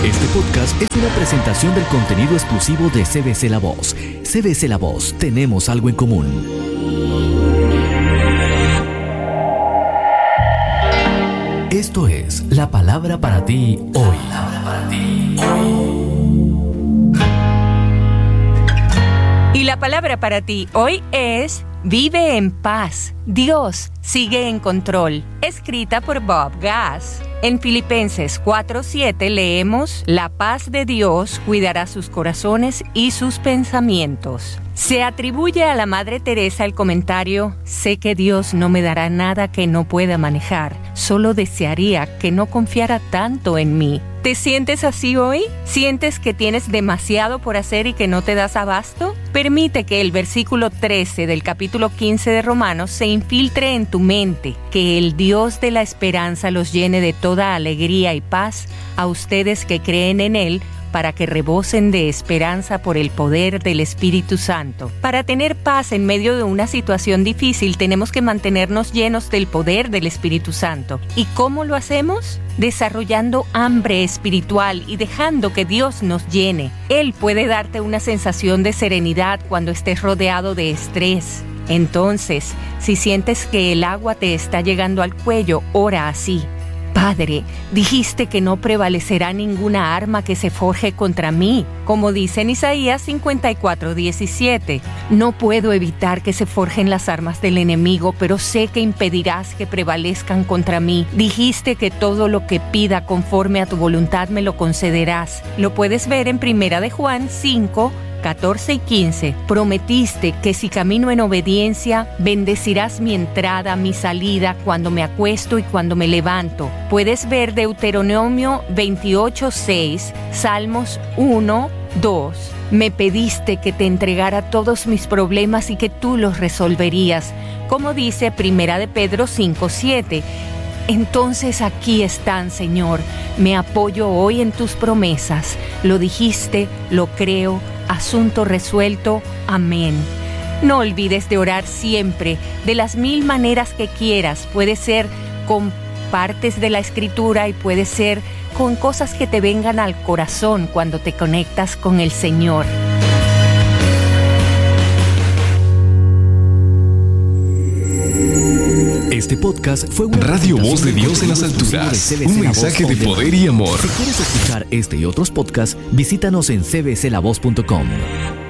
Este podcast es una presentación del contenido exclusivo de CBC La Voz. CBC La Voz, tenemos algo en común. Esto es la palabra para ti hoy. Y la palabra para ti hoy es: vive en paz. Dios sigue en control. Escrita por Bob Gass. En Filipenses 4:7 leemos: la paz de Dios cuidará sus corazones y sus pensamientos. Se atribuye a la Madre Teresa el comentario: sé que Dios no me dará nada que no pueda manejar, solo desearía que no confiara tanto en mí. ¿Te sientes así hoy? ¿Sientes que tienes demasiado por hacer y que no te das abasto? Permite que el versículo 13 del capítulo 15 de Romanos se infiltre en tu mente, que el Dios de la esperanza los llene de toda alegría y paz a ustedes que creen en Él, para que rebosen de esperanza por el poder del Espíritu Santo. Para tener paz en medio de una situación difícil, tenemos que mantenernos llenos del poder del Espíritu Santo. ¿Y cómo lo hacemos? Desarrollando hambre espiritual y dejando que Dios nos llene. Él puede darte una sensación de serenidad cuando estés rodeado de estrés. Entonces, si sientes que el agua te está llegando al cuello, ora así: Padre, dijiste que no prevalecerá ninguna arma que se forje contra mí, como dice en Isaías 54:17. No puedo evitar que se forjen las armas del enemigo, pero sé que impedirás que prevalezcan contra mí. Dijiste que todo lo que pida conforme a tu voluntad me lo concederás. Lo puedes ver en 1 Juan 5:14 y 15. Prometiste que si camino en obediencia, bendecirás mi entrada, mi salida, cuando me acuesto y cuando me levanto. Puedes ver Deuteronomio 28:6, Salmos 1:2. Me pediste que te entregara todos mis problemas y que tú los resolverías, como dice 1 Pedro 5:7. Entonces aquí están, Señor. Me apoyo hoy en tus promesas. Lo dijiste, lo creo. Asunto resuelto. Amén. No olvides de orar siempre, de las 1000 maneras que quieras. Puede ser con partes de la Escritura y puede ser con cosas que te vengan al corazón cuando te conectas con el Señor. Este podcast fue una Radio Voz de Dios en las alturas. Un mensaje de poder y amor. Si quieres escuchar este y otros podcasts, visítanos en cbclavoz.com.